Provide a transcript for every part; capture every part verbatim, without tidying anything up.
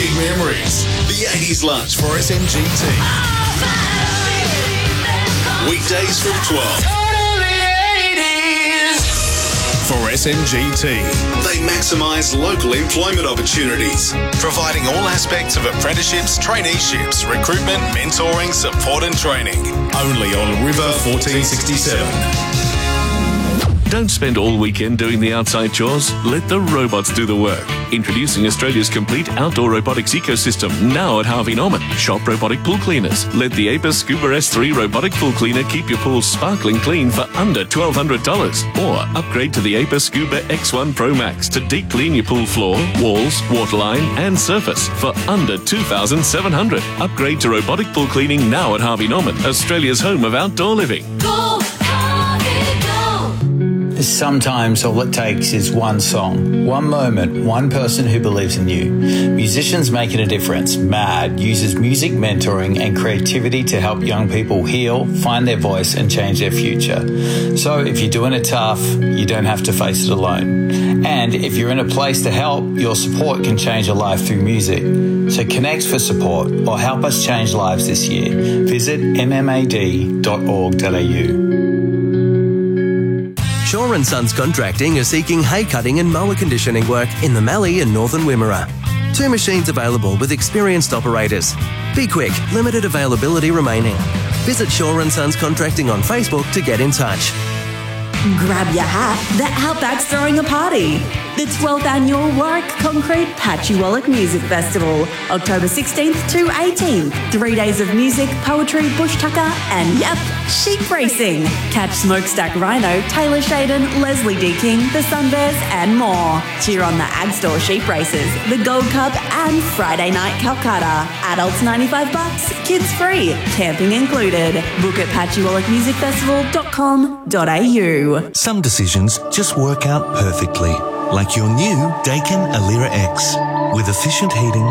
Big memories. The eighties lunch for S M G T. Weekdays from twelve. For S M G T, they maximise local employment opportunities, providing all aspects of apprenticeships, traineeships, recruitment, mentoring, support and training. Only on River fourteen sixty-seven. Don't spend all weekend doing the outside chores. Let the robots do the work. Introducing Australia's complete outdoor robotics ecosystem, now at Harvey Norman. Shop robotic pool cleaners. Let the Apis Scuba S three robotic pool cleaner keep your pool sparkling clean for under twelve hundred dollars. Or upgrade to the Apis Scuba X one Pro Max to deep clean your pool floor, walls, waterline and surface for under two thousand seven hundred dollars. Upgrade to robotic pool cleaning now at Harvey Norman, Australia's home of outdoor living. Go, Harvey, go! Sometimes all it takes is one song, one moment, one person who believes in you. Musicians Making a Difference, MAD, uses music mentoring and creativity to help young people heal, find their voice and change their future. So if you're doing it tough, you don't have to face it alone. And if you're in a place to help, your support can change a life through music. So connect for support or help us change lives this year. Visit m m a d dot org dot a u. Shaw and Sons Contracting are seeking hay cutting and mower conditioning work in the Mallee and Northern Wimmera. Two machines available with experienced operators. Be quick, limited availability remaining. Visit Shaw and Sons Contracting on Facebook to get in touch. Grab your hat, the Outback's throwing a party. The twelfth annual Warwick Concrete Patchy Wallach Music Festival, October sixteenth to eighteenth. Three days of music, poetry, bush tucker, and yep, sheep racing. Catch Smokestack Rhino, Taylor Shaden, Leslie D. King, the Sunbears, and more. Cheer on the Ag Store sheep races, the Gold Cup, and Friday night Calcutta. Adults ninety-five bucks, kids free, camping included. Book at patchy wallach music festival dot com dot a u. Some decisions just work out perfectly. Like your new Daikin Alira X with efficient heating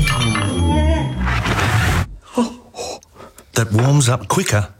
that warms up quicker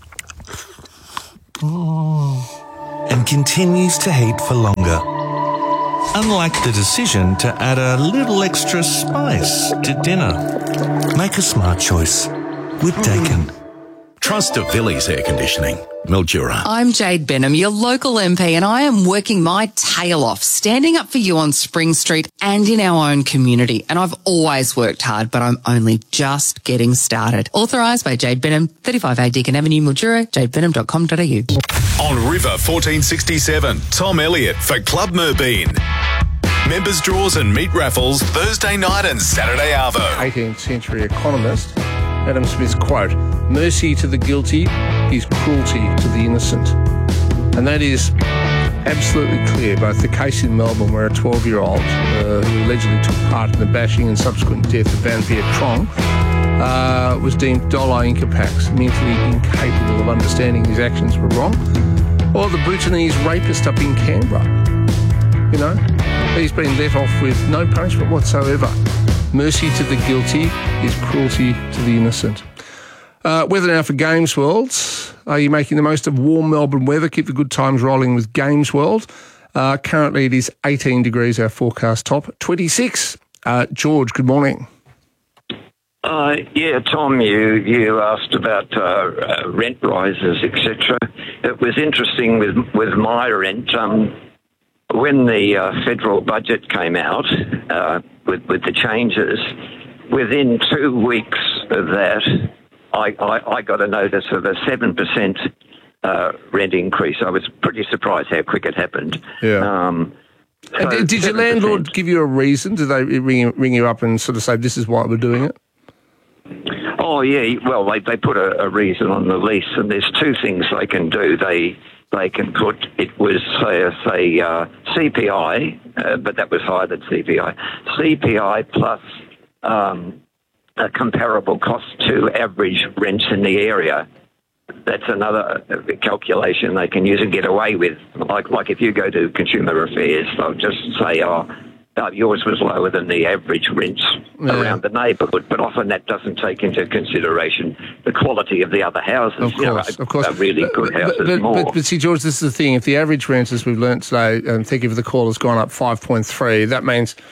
and continues to heat for longer. Unlike the decision to add a little extra spice to dinner. Make a smart choice with Daikin. Trust of Phillies Air Conditioning, Mildura. I'm Jade Benham, your local M P, and I am working my tail off, standing up for you on Spring Street and in our own community. And I've always worked hard, but I'm only just getting started. Authorised by Jade Benham, thirty-five A Deakin Avenue, Mildura, jade benham dot com dot a u. On River fourteen sixty-seven, Tom Elliott for Club Merbeen. Members draws and meat raffles Thursday night and Saturday arvo. eighteenth century economist Adam Smith's quote, "Mercy to the guilty is cruelty to the innocent." And that is absolutely clear. Both the case in Melbourne where a twelve-year-old uh, who allegedly took part in the bashing and subsequent death of Van Viet Trong uh, was deemed dolo incapax, mentally incapable of understanding his actions were wrong, or the Bhutanese rapist up in Canberra. You know, he's been let off with no punishment whatsoever. Mercy to the guilty is cruelty to the innocent. Uh, weather now for Games World. Are you making the most of warm Melbourne weather? Keep the good times rolling with Games World. Uh, currently it is eighteen degrees, our forecast top. twenty-six. Uh, George, good morning. Uh, yeah, Tom, you, you asked about uh, uh, rent rises, et cetera. It was interesting with, with my rent. Um, when the uh, federal budget came out uh, with, with the changes, within two weeks of that, I, I, I got a notice of a seven percent uh, rent increase. I was pretty surprised how quick it happened. Yeah. Um, so did, did your landlord give you a reason? Did they ring, ring you up and sort of say, this is why we're doing it? Oh, yeah. Well, they, they put a, a reason on the lease, and there's two things they can do. They they can put, it was, say, say uh, C P I, uh, but that was higher than C P I. C P I plus um, a comparable cost to average rents in the area. That's another calculation they can use and get away with. Like, like if you go to Consumer Affairs, they'll just say, oh, Uh, yours was lower than the average rents yeah. around the neighbourhood, but often that doesn't take into consideration the quality of the other houses. Of course, you know, of course. Are really good but, houses but, more. But, but see, George, this is the thing. If the average rent, as we've learnt today, and thank you for the call, has gone up five point three, that means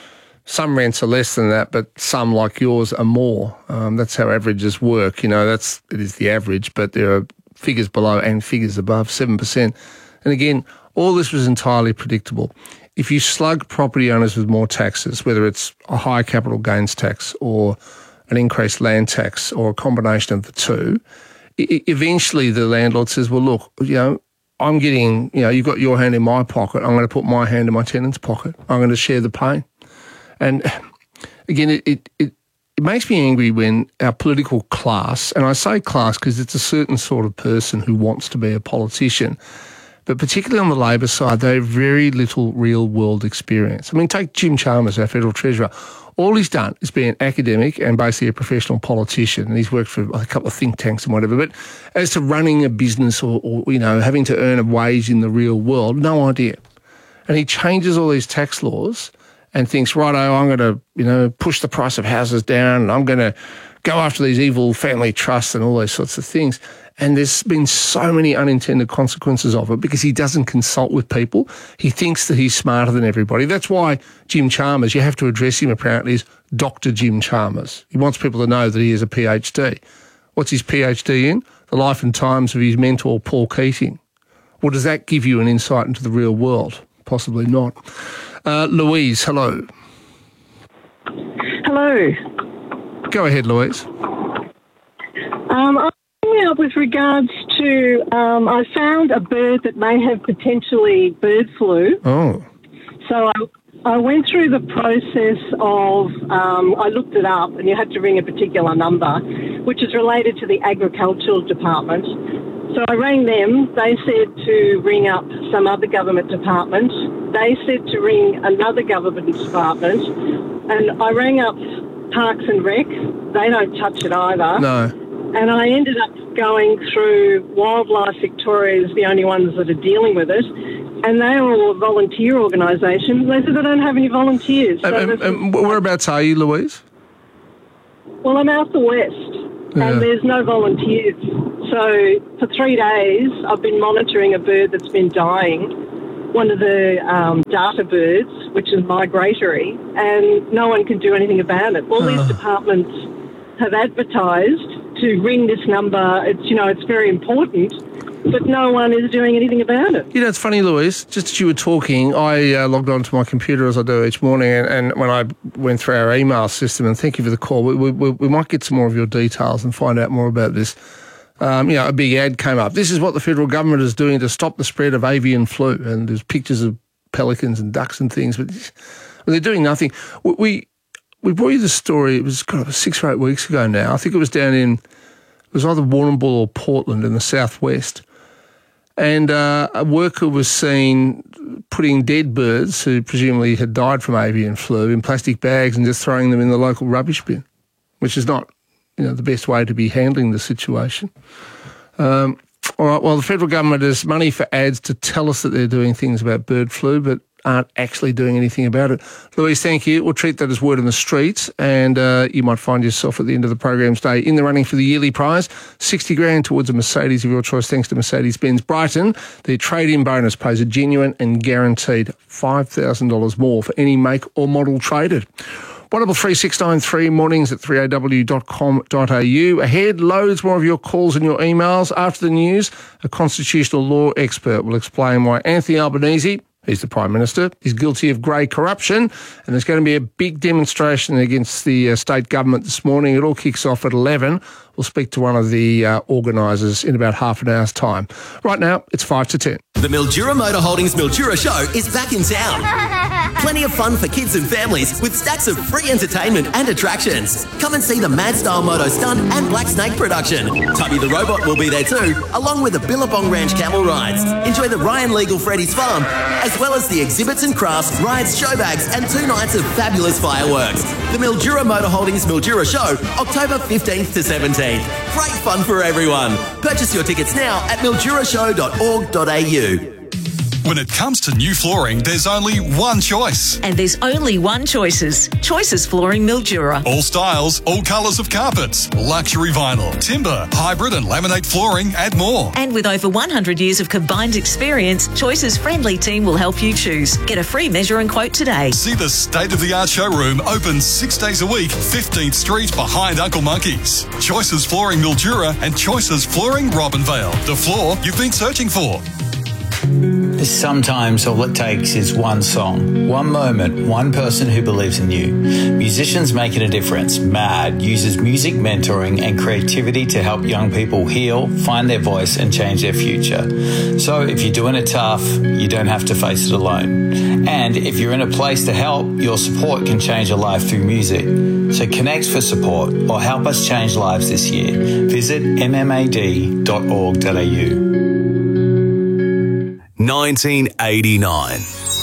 Some rents are less than that, but some, like yours, are more. Um, that's how averages work. You know, that's it is the average, but there are figures below and figures above, seven percent. And again, all this was entirely predictable. If you slug property owners with more taxes, whether it's a high capital gains tax or an increased land tax or a combination of the two, I- eventually the landlord says, well, look, you know, I'm getting, you know, you've got your hand in my pocket. I'm going to put my hand in my tenant's pocket. I'm going to share the pain. And again, it, it, it, it makes me angry when our political class, and I say class because it's a certain sort of person who wants to be a politician, but particularly on the Labor side, they have very little real world experience. I mean, take Jim Chalmers, our Federal Treasurer. All he's done is be an academic and basically a professional politician, and he's worked for a couple of think tanks and whatever. But as to running a business or, or you know, having to earn a wage in the real world, no idea. And he changes all these tax laws and thinks, righto, I'm going to, you know, push the price of houses down, and I'm going to go after these evil family trusts and all those sorts of things. And there's been so many unintended consequences of it because he doesn't consult with people. He thinks that he's smarter than everybody. That's why Jim Chalmers, you have to address him apparently as Doctor Jim Chalmers. He wants people to know that he is a PhD. What's his PhD in? The life and times of his mentor, Paul Keating. Well, does that give you an insight into the real world? Possibly not. Uh, Louise, hello. Hello. Go ahead, Louise. Um, I'm coming up with regards to, um, I found a bird that may have potentially bird flu. Oh. So I, I went through the process of, um, I looked it up, and you had to ring a particular number, which is related to the agricultural department. So I rang them. They said to ring up some other government department. They said to ring another government department. And I rang up Parks and Rec. They don't touch it either. No. And I ended up going through Wildlife Victoria is the only ones that are dealing with it. And they are all a volunteer organisation. They said they don't have any volunteers. So um, um, um, whereabouts are you, Louise? Well, I'm out the west. Yeah. And there's no volunteers. So for three days, I've been monitoring a bird that's been dying, one of the um, darter birds, which is migratory, and no one can do anything about it. All these departments have advertised to ring this number. It's, you know, it's very important, but no one is doing anything about it. You know, it's funny, Louise, just as you were talking, I uh, logged onto my computer as I do each morning, and, and when I went through our email system, and thank you for the call, we, we, we might get some more of your details and find out more about this. Um, you know, a big ad came up. This is what the federal government is doing to stop the spread of avian flu, and there's pictures of pelicans and ducks and things, but well, they're doing nothing. We, we we brought you the story, it was kind of six or eight weeks ago now. I think it was down in, it was either Warrnambool or Portland in the southwest. And uh, a worker was seen putting dead birds who presumably had died from avian flu in plastic bags and just throwing them in the local rubbish bin, which is not, you know, the best way to be handling the situation. Um, all right, well, the federal government has money for ads to tell us that they're doing things about bird flu, but aren't actually doing anything about it. Louise, thank you. We'll treat that as word in the streets, and uh, you might find yourself at the end of the program's day in the running for the yearly prize, sixty grand towards a Mercedes of your choice, thanks to Mercedes-Benz Brighton. Their trade-in bonus pays a genuine and guaranteed five thousand dollars more for any make or model traded. one double three six nine three, mornings at three a w dot com dot a u. Ahead, loads more of your calls and your emails. After the news, a constitutional law expert will explain why Anthony Albanese, he's the Prime Minister, is guilty of grey corruption, and there's going to be a big demonstration against the uh, state government this morning. It all kicks off at eleven. We'll speak to one of the uh, organisers in about half an hour's time. Right now, it's five to ten. The Mildura Motor Holdings Mildura Show is back in town. Plenty of fun for kids and families with stacks of free entertainment and attractions. Come and see the Mad Style Moto Stunt and Black Snake production. Tubby the Robot will be there too, along with the Billabong Ranch camel rides. Enjoy the Ryan Legal Freddy's Farm, as well as the exhibits and crafts, rides, show bags, and two nights of fabulous fireworks. The Mildura Motor Holdings Mildura Show, October fifteenth to seventeenth. Great fun for everyone. Purchase your tickets now at mildura show dot org dot a u. When it comes to new flooring, there's only one choice. And there's only one Choices. Choices Flooring Mildura. All styles, all colours of carpets, luxury vinyl, timber, hybrid and laminate flooring and more. And with over one hundred years of combined experience, Choices' friendly team will help you choose. Get a free measure and quote today. See the state-of-the-art showroom open six days a week, fifteenth Street behind Uncle Monkey's. Choices Flooring Mildura and Choices Flooring Robinvale. The floor you've been searching for. Sometimes all it takes is one song, one moment, one person who believes in you. Musicians Making a Difference, MAD, uses music mentoring and creativity to help young people heal, find their voice and change their future. So if you're doing it tough, you don't have to face it alone. And if you're in a place to help, your support can change a life through music. So connect for support or help us change lives this year. Visit m m a d dot org dot a u. nineteen eighty-nine.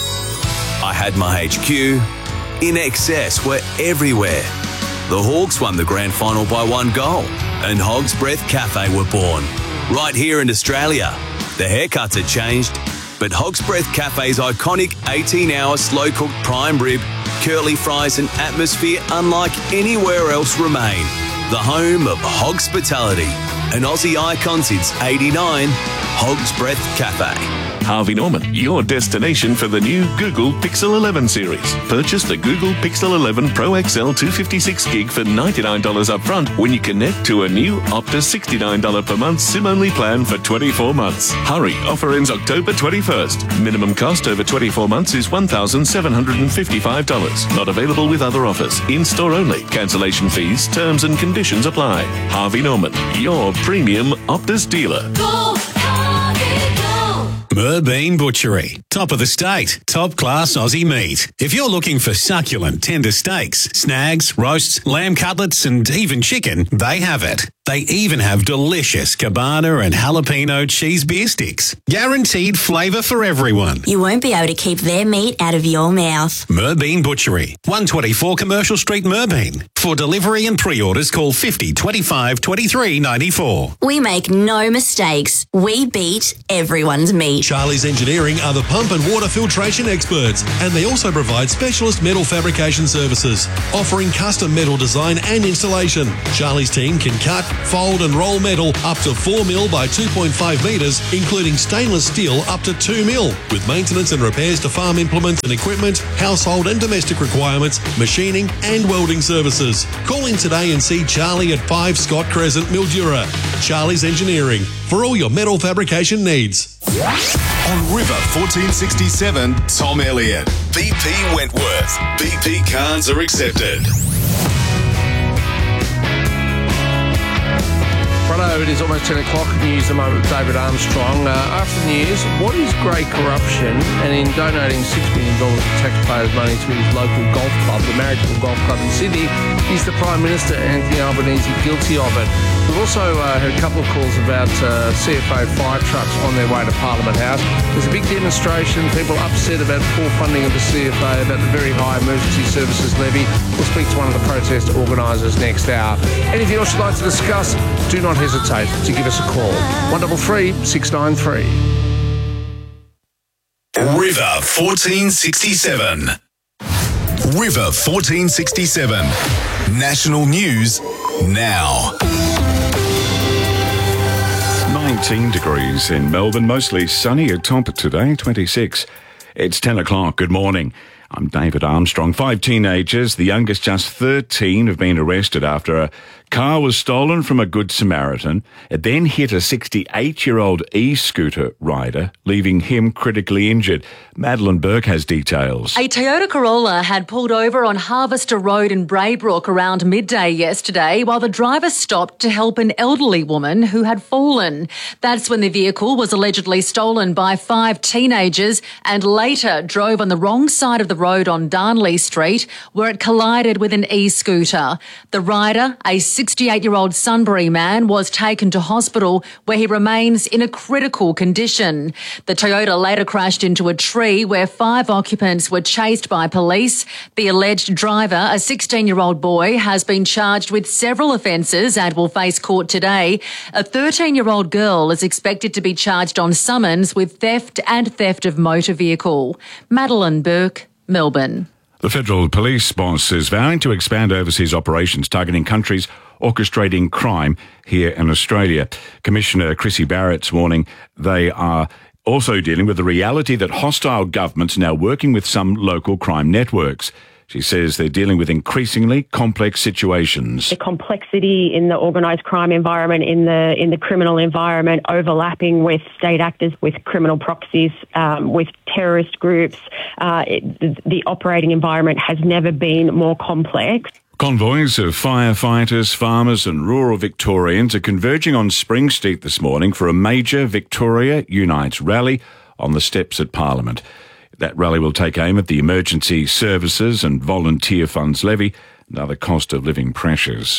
I had my H Q. In Excess were everywhere. The Hawks won the grand final by one goal, and Hog's Breath Cafe were born. Right here in Australia. The haircuts had changed, but Hog's Breath Cafe's iconic eighteen-hour slow-cooked prime rib, curly fries and atmosphere unlike anywhere else remain. The home of Hogspitality, an Aussie icon since eighty-nine, Hog's Breath Cafe. Harvey Norman, your destination for the new Google Pixel eleven series. Purchase the Google Pixel eleven Pro X L two fifty-six gig for ninety-nine dollars up front when you connect to a new Optus sixty-nine dollars per month SIM-only plan for twenty-four months. Hurry, offer ends October twenty-first. Minimum cost over twenty-four months is one thousand seven hundred fifty-five dollars. Not available with other offers. In-store only. Cancellation fees, terms and conditions apply. Harvey Norman, your premium Optus dealer. Go, Harvey, go. Merbean Butchery. Top of the state. Top class Aussie meat. If you're looking for succulent, tender steaks, snags, roasts, lamb cutlets and even chicken, they have it. They even have delicious cabana and jalapeno cheese beer sticks. Guaranteed flavour for everyone. You won't be able to keep their meat out of your mouth. Merbean Butchery. one twenty-four Commercial Street, Merbean. For delivery and pre-orders, call fifty twenty-five twenty-three ninety-four. We make no mistakes. We beat everyone's meat. Charlie's Engineering are the pump and water filtration experts, and they also provide specialist metal fabrication services, offering custom metal design and installation. Charlie's team can cut, fold and roll metal up to four mil by two point five metres, including stainless steel up to two mil, with maintenance and repairs to farm implements and equipment, household and domestic requirements, machining and welding services. Call in today and see Charlie at five Scott Crescent, Mildura. Charlie's Engineering, for all your metal fabrication needs. On River fourteen sixty-seven, Tom Elliott. B P Wentworth. B P cards are accepted. Righto, it is almost ten o'clock. News at the moment with David Armstrong. Uh, after the news, what is grey corruption? And in donating six million dollars of taxpayers' money to his local golf club, the Marrickville Golf Club in Sydney, is the Prime Minister, Anthony Albanese, guilty of it? We've also uh, had a couple of calls about uh, C F O fire trucks on their way to Parliament House. There's a big demonstration, people upset about poor funding of the C F O, about the very high emergency services levy. We'll speak to one of the protest organisers next hour. Anything else you'd like to discuss, do not hesitate to give us a call. one three three, six nine three. River fourteen sixty-seven. River fourteen sixty-seven. National news now. nineteen degrees in Melbourne, mostly sunny, a top today, twenty-six. It's ten o'clock. Good morning. I'm David Armstrong. Five teenagers, the youngest just thirteen, have been arrested after a car was stolen from a Good Samaritan. It then hit a sixty-eight-year-old e-scooter rider, leaving him critically injured. Madeline Burke has details. A Toyota Corolla had pulled over on Harvester Road in Braybrook around midday yesterday while the driver stopped to help an elderly woman who had fallen. That's when the vehicle was allegedly stolen by five teenagers and later drove on the wrong side of the road on Darnley Street, where it collided with an e-scooter. The rider, a sixty-eight-year-old Sunbury man, was taken to hospital where he remains in a critical condition. The Toyota later crashed into a tree where five occupants were chased by police. The alleged driver, a sixteen-year-old boy, has been charged with several offences and will face court today. A thirteen-year-old girl is expected to be charged on summons with theft and theft of motor vehicle. Madeline Burke, Melbourne. The Federal Police boss is vowing to expand overseas operations targeting countries orchestrating crime here in Australia. Commissioner Chrissy Barrett's warning they are also dealing with the reality that hostile governments are now working with some local crime networks. She says they're dealing with increasingly complex situations. The complexity in the organised crime environment, in the in the criminal environment, overlapping with state actors, with criminal proxies, um, with terrorist groups. Uh, it, the operating environment has never been more complex. Convoys of firefighters, farmers and rural Victorians are converging on Spring Street this morning for a major Victoria Unites rally on the steps at Parliament. That rally will take aim at the emergency services and volunteer funds levy and other cost of living pressures.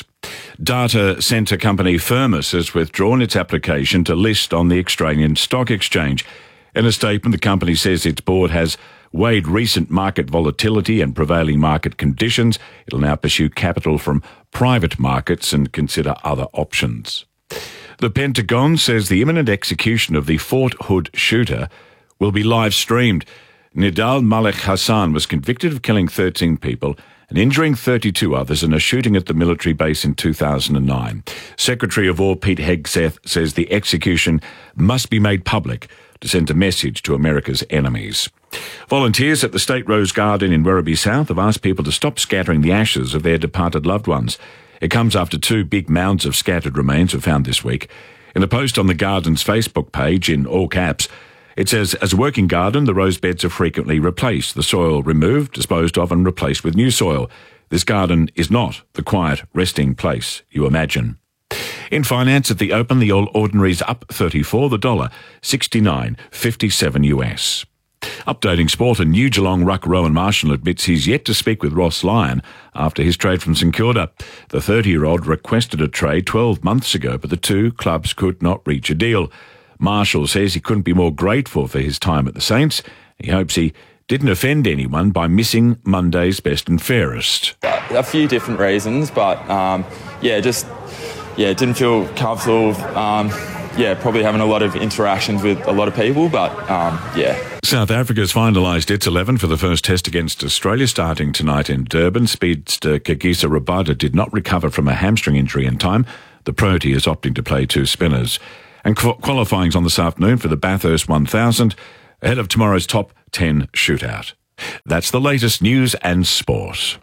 Data centre company Firmus has withdrawn its application to list on the Australian Stock Exchange. In a statement, the company says its board has weighed recent market volatility and prevailing market conditions. It'll now pursue capital from private markets and consider other options. The Pentagon says the imminent execution of the Fort Hood shooter will be live streamed. Nidal Malek Hassan was convicted of killing thirteen people and injuring thirty-two others in a shooting at the military base in two thousand nine. Secretary of War Pete Hegseth says the execution must be made public to send a message to America's enemies. Volunteers at the State Rose Garden in Werribee South have asked people to stop scattering the ashes of their departed loved ones. It comes after two big mounds of scattered remains were found this week. In a post on the garden's Facebook page in all caps, it says, as a working garden, the rose beds are frequently replaced, the soil removed, disposed of and replaced with new soil. This garden is not the quiet resting place you imagine. In finance at the Open, the All Ordinaries up thirty-four, the dollar sixty-nine fifty-seven U S. Updating sport, and new Geelong ruck Rowan Marshall admits he's yet to speak with Ross Lyon after his trade from St Kilda. The thirty-year-old requested a trade twelve months ago, but the two clubs could not reach a deal. Marshall says he couldn't be more grateful for his time at the Saints. He hopes he didn't offend anyone by missing Monday's best and fairest. A few different reasons, but um, yeah, just yeah, didn't feel comfortable. Um, yeah, probably having a lot of interactions with a lot of people, but um, yeah. South Africa's finalised its eleven for the first test against Australia starting tonight in Durban. Speedster Kagiso Rabada did not recover from a hamstring injury in time. The Protea is opting to play two spinners. And qualifying's on this afternoon for the Bathurst one thousand, ahead of tomorrow's top ten shootout. That's the latest news and sport.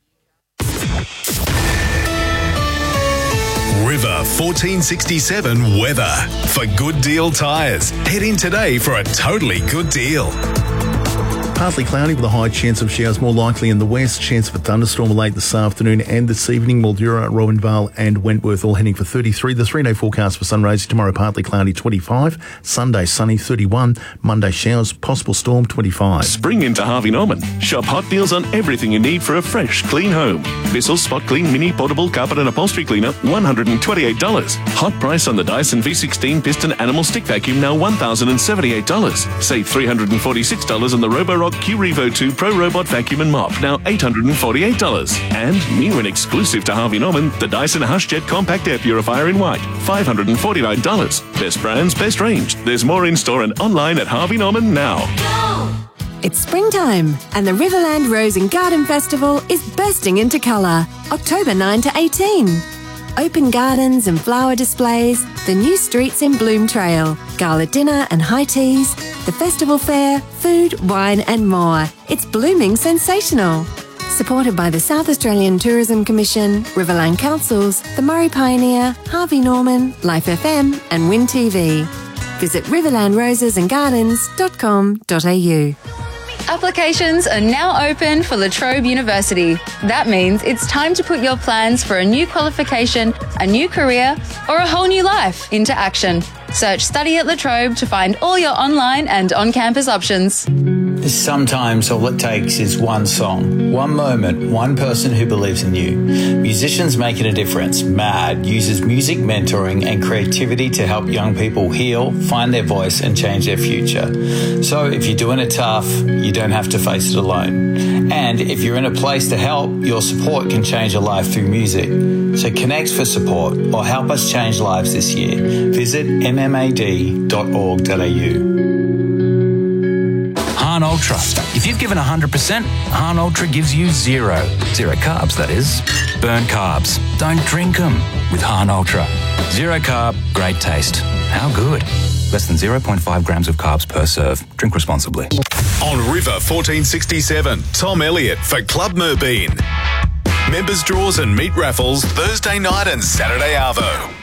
River fourteen sixty-seven weather. For Good Deal Tyres, head in today for a totally good deal. Partly cloudy with a high chance of showers, more likely in the west. Chance of a thunderstorm late this afternoon and this evening. Mildura, Rowan Vale and Wentworth all heading for thirty-three. The three-day forecast for sunrays tomorrow partly cloudy, twenty-five. Sunday sunny, thirty-one. Monday showers, possible storm, twenty-five. Spring into Harvey Norman. Shop hot deals on everything you need for a fresh, clean home. Bissell Spot Clean Mini Portable Carpet and Upholstery Cleaner, one hundred twenty-eight dollars. Hot price on the Dyson V sixteen Piston Animal Stick Vacuum, now one thousand seventy-eight dollars. Save three hundred forty-six dollars on the Roborock Q Revo two Pro Robot Vacuum and Mop, now eight hundred forty-eight dollars. And new and exclusive to Harvey Norman, the Dyson HushJet Compact Air Purifier in white, five hundred forty-nine dollars. Best brands, best range. There's more in store and online at Harvey Norman now. It's springtime and the Riverland Rose and Garden Festival is bursting into colour. October ninth to eighteenth. Open gardens and flower displays, the new streets in Bloom Trail, gala dinner and high teas, the festival fair, food, wine and more. It's blooming sensational. Supported by the South Australian Tourism Commission, Riverland Councils, the Murray Pioneer, Harvey Norman, Life F M and Win T V. Visit riverland roses and gardens dot com dot a u. Applications are now open for La Trobe University. That means it's time to put your plans for a new qualification, a new career, or a whole new life into action. Search Study at La Trobe to find all your online and on-campus options. Sometimes all it takes is one song, one moment, one person who believes in you. Musicians Making a Difference, MAD, uses music mentoring and creativity to help young people heal, find their voice and change their future. So if you're doing it tough, you don't have to face it alone. And if you're in a place to help, your support can change a life through music. So connect for support or help us change lives this year. Visit m m a d dot org dot a u. Hahn Ultra. If you've given one hundred percent, Hahn Ultra gives you zero. Zero carbs, that is. Burn carbs. Don't drink them with Hahn Ultra. Zero carb, great taste. How good? Less than zero point five grams of carbs per serve. Drink responsibly. On River fourteen sixty-seven, Tom Elliott for Club Merbeen. Members draws and meat raffles Thursday night and Saturday arvo.